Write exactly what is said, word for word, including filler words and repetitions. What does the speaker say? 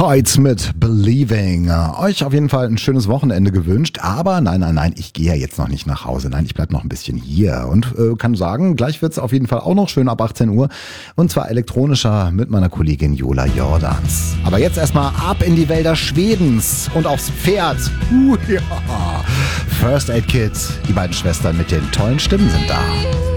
Heights mit Believing. Euch auf jeden Fall ein schönes Wochenende gewünscht, aber nein, nein, nein, ich gehe ja jetzt noch nicht nach Hause. Nein, ich bleibe noch ein bisschen hier und äh, kann sagen, gleich wird es auf jeden Fall auch noch schön ab achtzehn Uhr und zwar elektronischer mit meiner Kollegin Jola Jordans. Aber jetzt erstmal ab in die Wälder Schwedens und aufs Pferd. Uh, ja. First Aid Kit, die beiden Schwestern mit den tollen Stimmen sind da.